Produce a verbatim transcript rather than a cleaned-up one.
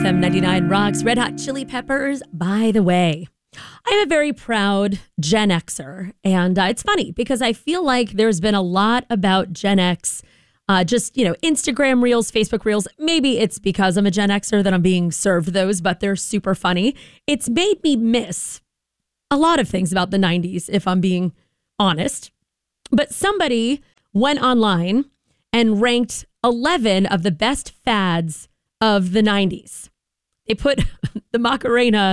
M ninety-nine Rocks, Red Hot Chili Peppers, By the Way. I'm a very proud Gen Xer, and uh, it's funny because I feel like there's been a lot about Gen X, uh, just, you know, Instagram Reels, Facebook Reels. Maybe it's because I'm a Gen Xer that I'm being served those, but they're super funny. It's made me miss a lot of things about the nineties, if I'm being honest. But somebody went online and ranked eleven of the best fads of the nineties. They put the Macarena